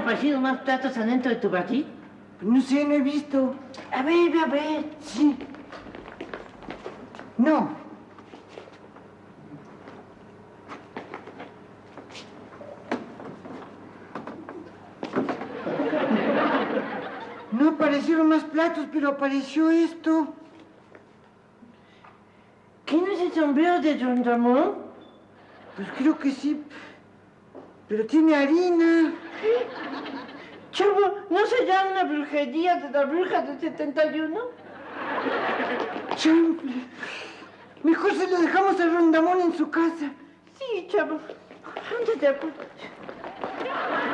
aparecido más platos adentro de tu barril? No sé, no he visto. A ver, ve a ver. Sí. No. No aparecieron más platos, pero apareció esto. ¿Qué no es el sombrero de Don Ramón? Pues creo que sí. Pero tiene harina. Chavo, ¿no será una brujería de la bruja del 71? Chanfle. Mejor se lo dejamos a Rondamón en su casa. Sí, chavo. Ándate, pues.